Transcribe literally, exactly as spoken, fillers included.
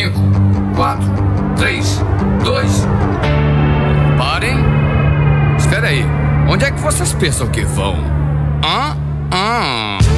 cinco, quatro, três, dois. Parem. Espera aí. Onde é que vocês pensam que vão? Hã? Hã?